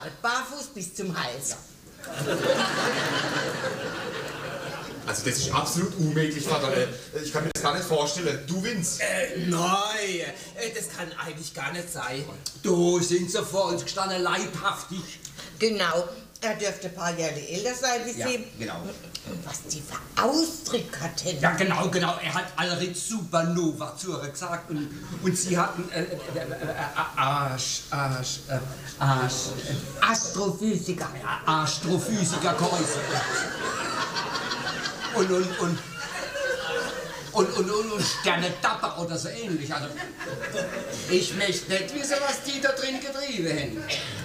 Barfuß bis zum Hals. Also das ist absolut unmöglich, Vater. Ich kann mir das gar nicht vorstellen. Du, Vince? Nein, das kann eigentlich gar nicht sein. Du sind so vor uns gestanden, leibhaftig. Genau. Er dürfte ein paar Jahre älter sein wie Sie. Genau. Was die für Ausdruck hatten. Ja, genau. Er hat Alred Supernova zu ihr gesagt und sie hatten Astrophysiker. Astrophysiker Käuse. Und Sterne-Dapper oder so ähnlich. Also, ich möchte nicht wissen, was die da drin getrieben haben.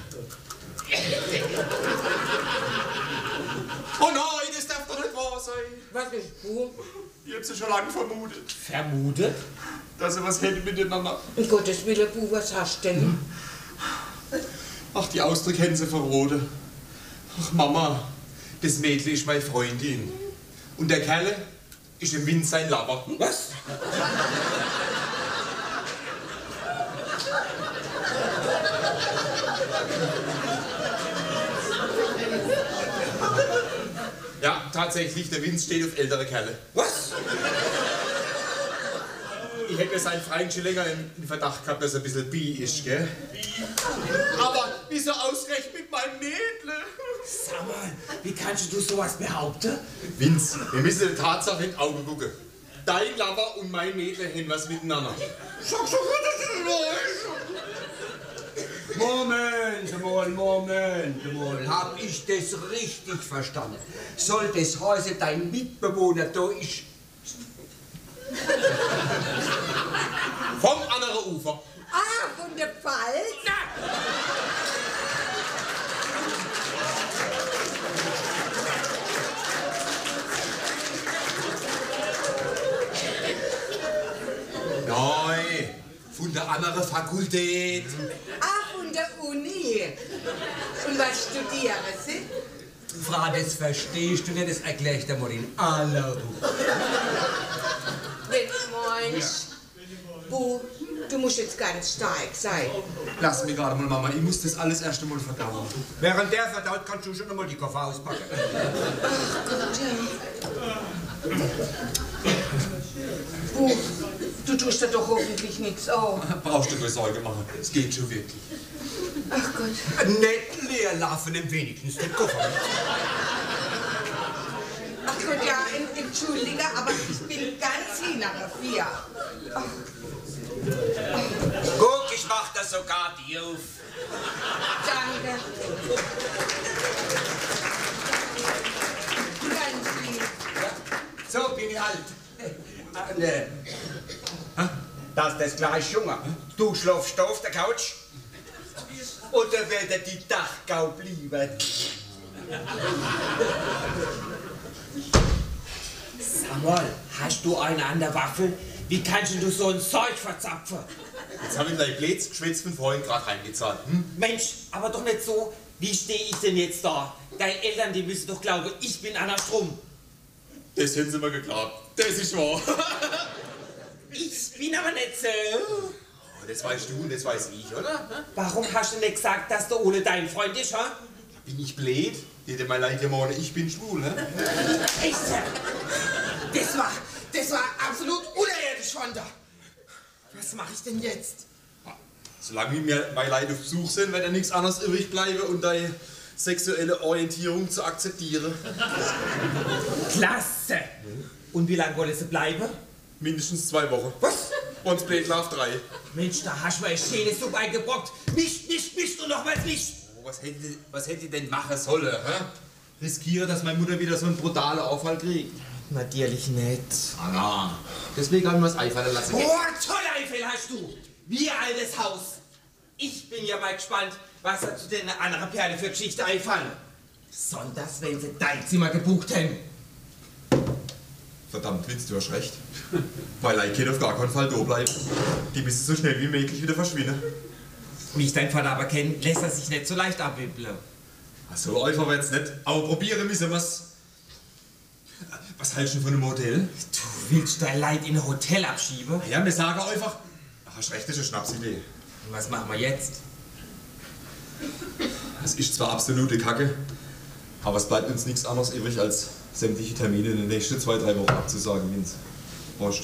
Oh nein, das darf doch nicht wahr sein. Was ist du? Ich hab's ja schon lange vermutet. Vermutet? Dass sie was hätten miteinander. Um Gottes Willen, Bu, was hast du denn? Ach, die Ausdrücke hätten sie verroten. Ach, Mama, das Mädchen ist meine Freundin. Und der Kerl ist im Wind sein Lover. Was? Ja, tatsächlich, der Vince steht auf ältere Kerle. Was? Ich hätte mir seinen Freund schon länger in Verdacht gehabt, dass er ein bisschen bi ist, gell? Aber wieso ausgerechnet mit meinem Mädle? Sag mal, wie kannst du sowas behaupten? Vince, wir müssen der Tatsache in die Augen gucken. Dein Lover und mein Mädle haben was miteinander. Moment mal. Hab ich das richtig verstanden? Soll das heißen, dein Mitbewohner da ist... Vom anderen Ufer. Ah, von der Pfalz? Nein, von der anderen Fakultät. Ah, von der Uni. Und was studieren Sie? Frau, das verstehst du nicht, das erkläre ich dir mal in aller Ruhe. Wenn du meinst, Bu, du musst jetzt ganz stark sein. Lass mich gerade mal, Mama, ich muss das alles erst einmal verdauen. Während der verdaut, kannst du schon einmal die Koffer auspacken. Ach Gott, ja. Bu, du tust da doch hoffentlich nichts an. Brauchst du dir Sorge machen, es geht schon wirklich. Ach Gott. Nicht leer laufen, wenigstens den Koffer. Ach Gott, ja, entschuldige, aber ich bin ganz hinter 4. Guck, ich mach das sogar dir auf. Danke. Ganz lieb. So bin ich halt. Ne. Das ist das gleich Junge. Du schläfst auf der Couch. Oder wird die Dachgau bleiben? Sag mal, hast du eine an der Waffel? Wie kannst du so ein Zeug verzapfen? Jetzt hab ich dein Blöds geschwitzt von vorhin gerade heimgezahlt. Mensch, aber doch nicht so. Wie stehe ich denn jetzt da? Deine Eltern, die müssen doch glauben, ich bin Anna Strum. Das hätten sie mir geglaubt. Das ist wahr. Ich bin aber nicht so. Das weißt du und das weiß ich, oder? Warum hast du nicht gesagt, dass du ohne deinen Freund bist, ha? Bin ich blöd? Hätte mein Leid gemacht, ich bin schwul, hä? Echt? Das war absolut unerirdisch von da. Was mache ich denn jetzt? Solange mir meine Leute auf Besuch sind, wird ja nichts anderes übrig bleiben und deine sexuelle Orientierung zu akzeptieren. Klasse! Und wie lange wollen sie bleiben? Mindestens 2 Wochen. Was? Und Spät Love 3. Mensch, da hast du mir eine schöne Suppe eingebrockt. Nicht und nochmals nicht. Oh, was hätte ich denn machen sollen, hä? Riskiere, dass meine Mutter wieder so einen brutalen Aufall kriegt. Natürlich nicht. Ah, deswegen haben wir es einfallen lassen. Oh, tolle Eifel hast du! Wie altes Haus. Ich bin ja mal gespannt, was da zu den anderen Perle für Geschichte einfallen. Besonders, wenn sie dein Zimmer gebucht haben. Verdammt, Witz, du hast recht. Weil ein Kind auf gar keinen Fall da bleibt. Die müssen so schnell wie möglich wieder verschwinden. Wie ich deinen Vater aber kenne, lässt er sich nicht so leicht abwippeln. Ach so einfach wird's nicht. Aber probieren müssen wir's. Was hältst du von einem Hotel? Du willst dein Leid in ein Hotel abschieben? Ja, wir sagen einfach, hast recht, das ist eine Schnapsidee. Und was machen wir jetzt? Es ist zwar absolute Kacke, aber es bleibt uns nichts anderes übrig, als sämtliche Termine in den nächsten 2-3 Wochen abzusagen, Vince. Prost.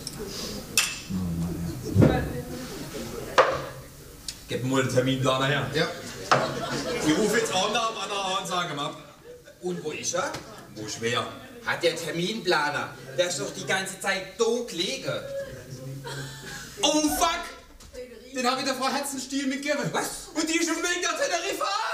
Gib mir mal den Terminplaner her. Ja. Ich rufe jetzt an am anderen und sage ihm ab. Und wo ist er? Wo schwer? Hat der Terminplaner? Der ist doch die ganze Zeit da gelegen. Oh fuck! Den habe ich der Frau Herzenstiel mitgegeben. Was? Und die ist auf dem Weg nach Teneriffa!